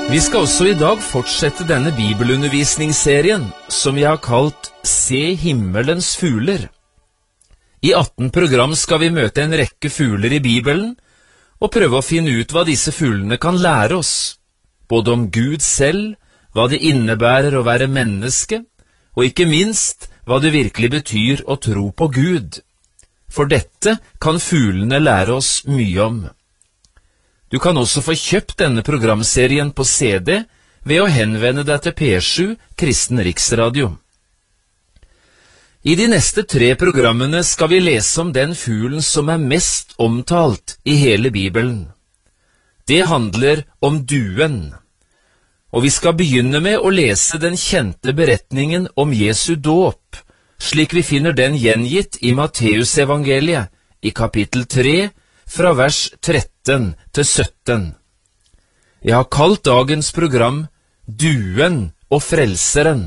Vi skal også i dag fortsette denne bibelundervisningsserien som jeg har kalt Se himmelens fugler. I 18 program skal vi møte en rekke fugler i Bibelen og prøve å finne ut hva disse fuglene kan lære oss, både om Gud selv, hva det innebærer å være menneske, og ikke minst hva det virkelig betyr å tro på Gud. For dette kan fuglene lære oss mye om. Du kan også få kjøpt denne programserien på CD ved å henvende deg til P7 Kristen Riksradio. I de neste 3 programmene skal vi lese om den fuglen som er mest omtalt i hele Bibelen. Det handler om duen, og vi skal begynne med å lese den kjente beretningen om Jesu dåp, slik vi finner den gjengitt i Matteusevangeliet i kapittel 3, fra vers 13 til 17. Jeg har kalt dagens program Duen og Frelseren.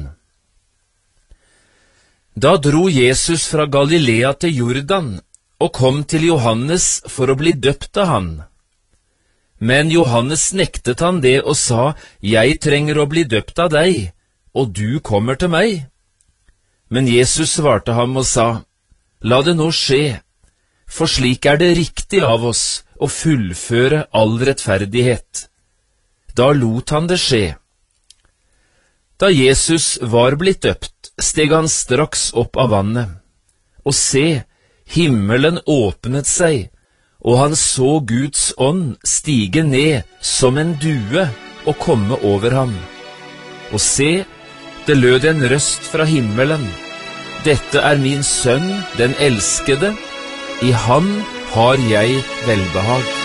Da dro Jesus fra Galilea til Jordan og kom til Johannes for å bli døpt av han. Men Johannes nektet han det og sa, «Jeg trenger å bli døpt av deg, og du kommer til meg.» Men Jesus svarte ham og sa, «La det nå skje, for slik er det riktig av oss å fullføre all rettferdighet.» Da lot han det skje. Da Jesus var blitt døpt, steg han straks opp av vannet. Og se, himmelen åpnet seg, og han så Guds ånd stige ned som en due og komme over ham. Og se, det lød en røst fra himmelen. «Dette er min sønn, den elskede. I han har jeg velbehag.»